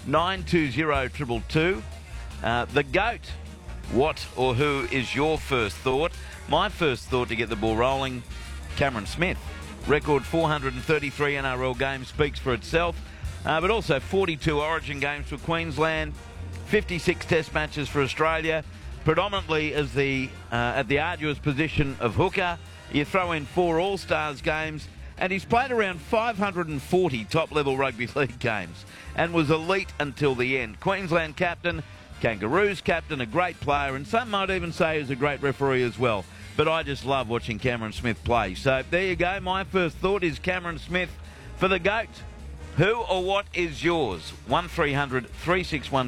920222. The GOAT. What or who is your first thought? My first thought to get the ball rolling, Cameron Smith. Record 433 NRL games speaks for itself, but also 42 Origin games for Queensland, 56 Test matches for Australia, predominantly as at the arduous position of hooker. You throw in 4 All-Stars games, and he's played around 540 top-level rugby league games and was elite until the end. Queensland captain, Kangaroos captain, a great player, and some might even say he's a great referee as well. But I just love watching Cameron Smith play. So there you go. My first thought is Cameron Smith for the GOAT. Who or what is yours? 1300 361